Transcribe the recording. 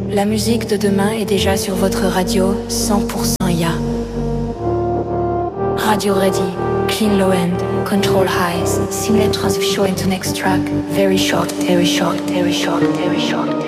La musique de demain est déjà sur votre radio 100% IA. Radio ready, clean low end, control highs, simulate transition into next track, very short, very short, very short, very short.